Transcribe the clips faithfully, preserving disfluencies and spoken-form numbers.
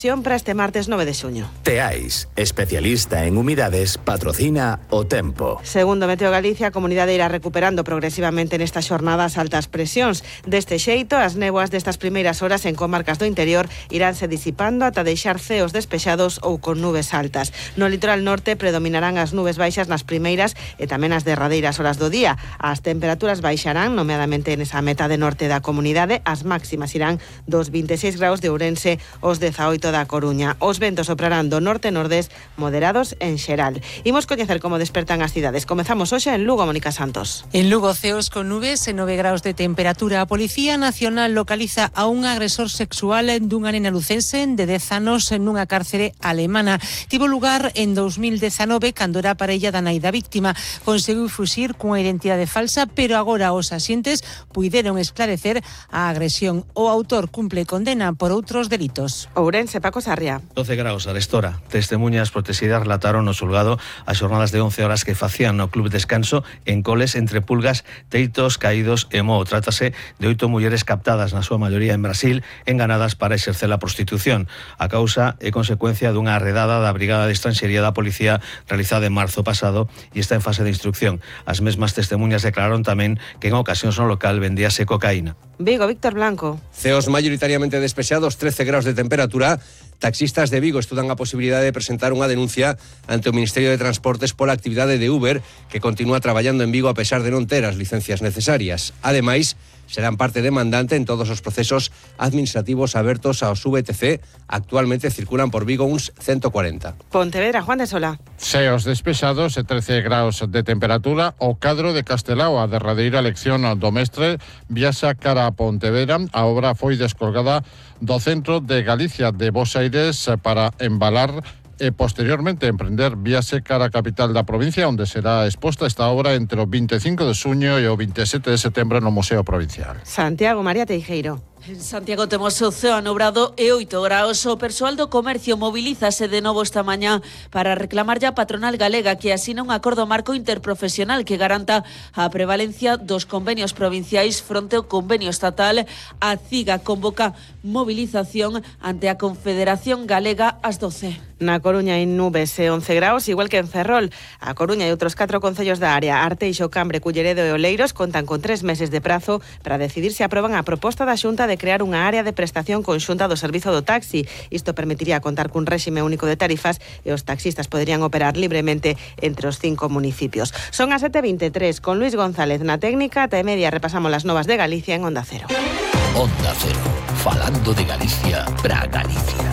Para este martes nove de xuño. Teais, especialista en humidades, patrocina o tempo. Segundo Meteo Galicia, a comunidade irá recuperando progresivamente nestas xornadas altas presións. Deste xeito, as néboas destas primeiras horas en comarcas do interior iránse disipando ata deixar ceos despexados ou con nubes altas. No litoral norte predominarán as nubes baixas nas primeiras e tamén as derradeiras horas do día. As temperaturas baixarán, nomeadamente nesa metade norte da comunidade. As máximas irán dos vinte e seis graus de Ourense aos dezaoito da Coruña. Os ventos soprarán do norte e nordés moderados en xeral. Imos coñecer como despertan as cidades. Comezamos hoxe en Lugo, Mónica Santos. En Lugo, ceos con nubes e nove graus de temperatura. A Policía Nacional localiza a un agresor sexual dunha nena lucense de dez anos nunha cárcere alemana. Tivo lugar en dos mil dezanove, cando era parella da nai da víctima. Conseguiu fuxir cunha identidade falsa, pero agora os asientes puideron esclarecer a agresión. O autor cumple condena por outros delitos. Ourense, Paco Sarria. doce graus arestora. Testemuñas protegidas relataron no xulgado as xornadas de once horas que facían no Club Descanso en Coles entre pulgas, teitos, caídos e moho. Trátase de oito mulleres captadas, na súa maioría en Brasil, enganadas para exercer a prostitución. A causa é consecuencia dunha arredada da Brigada de Estranxería da Policía realizada en marzo pasado e está en fase de instrucción. As mesmas testemuñas declararon tamén que en ocasións no local vendíase cocaína. Vigo, Víctor Blanco. Ceos mayoritariamente despexados, trece graus de temperatura. Taxistas de Vigo estudan a posibilidade de presentar unha denuncia ante o Ministerio de Transportes pola actividade de Uber, que continúa traballando en Vigo a pesar de non ter as licencias necesarias. Ademais, serán parte demandante en todos os procesos administrativos abertos aos V T C. Actualmente circulan por Vigo uns ciento cuarenta. Pontevedra, Juan de Sola. Ceos despexados e trece graus de temperatura. O cadro de Castelao, a derradeira elección do mestre, viaxa cara a Pontevedra. A obra foi descolgada do centro de Galicia de Bos Aires para embalar e posteriormente emprender viaxe cara a capital da provincia, onde será exposta esta obra entre o vinte e cinco de xuño e o vinte e sete de setembro no Museo Provincial. Santiago, María Teijeiro. En Santiago temos o ceo anubrado e oito graus. O persoal do comercio mobilízase de novo esta mañá para reclamar a patronal galega que asina un acordo marco interprofesional que garanta a prevalencia dos convenios provinciais fronte ao convenio estatal. A CIGA convoca movilización ante a Confederación Galega ás doce. Na Coruña hai nubes e once graus, igual que en Ferrol. A Coruña e outros catro concellos da área, Arteixo, Cambre, Culleredo e Oleiros, contan con tres meses de prazo para decidir se aproban a proposta da Xunta de crear unha área de prestación conxunta do servizo do taxi. Isto permitiría contar cun réxime único de tarifas e os taxistas poderían operar libremente entre os cinco municipios. Son as sete e vinte e tres, con Luis González na técnica. Ata e media repasamos las novas de Galicia en Onda Cero. Onda Cero, falando de Galicia para Galicia.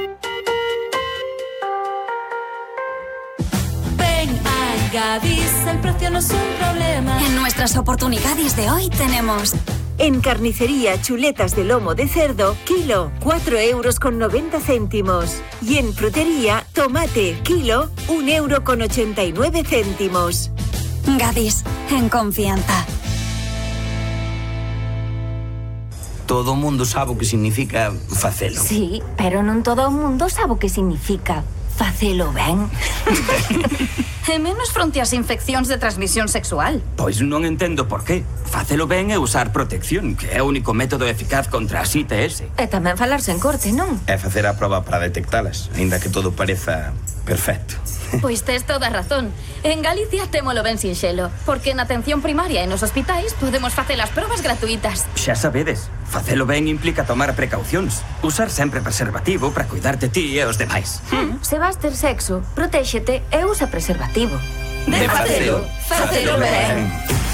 Gadis, el precio no es un problema. En nuestras oportunidades de hoy tenemos... En carnicería, chuletas de lomo de cerdo, kilo, cuatro euros con noventa céntimos. Y en frutería, tomate, kilo, un euro con ochenta y nueve céntimos. Gadis, en confianza. Todo o mundo sabe o que significa facelo. Sí, pero non todo o mundo sabe o que significa facelo ben. E menos fronte ás infeccións de transmisión sexual. Pois non entendo por qué. Facelo ben é usar protección, que é o único método eficaz contra as I T S. E tamén falarse en corte, non? É facer a proba para detectalas, aínda que todo pareza perfecto. Pois tes toda a razón. En Galicia témolo ben sinxelo, porque na atención primaria e nos hospitais podemos facer as probas gratuitas. Xa sabedes, facelo ben implica tomar precaucións. Usar sempre preservativo para cuidar de ti e os demais. Hmm. Se vas ter sexo, protéxete e usa preservativo. De facelo, facelo ben.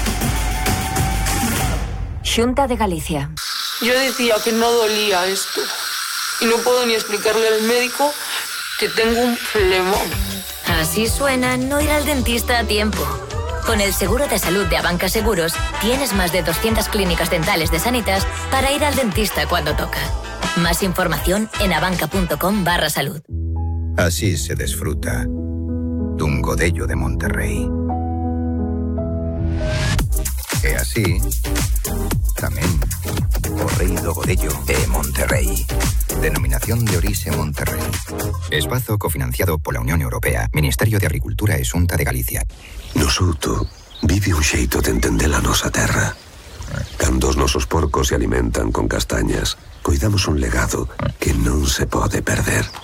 Xunta de Galicia. Yo decía que no dolía esto y no puedo ni explicarle al médico que tengo un flemón. Así suena no ir al dentista a tiempo. Con el seguro de salud de Abanca Seguros, tienes más de doscientas clínicas dentales de Sanitas para ir al dentista cuando toca. Más información en abanca.com barra salud. Así se desfruta dun godello de Monterrey. E así, tamén o rei do godello é Monterrey. Denominación de orixe Monterrey. Espazo cofinanciado pola Unión Europea, Ministerio de Agricultura e Xunta de Galicia. No Souto vive un xeito de entender a nosa terra. Cando os nosos porcos se alimentan con castañas coidamos un legado que non se pode perder.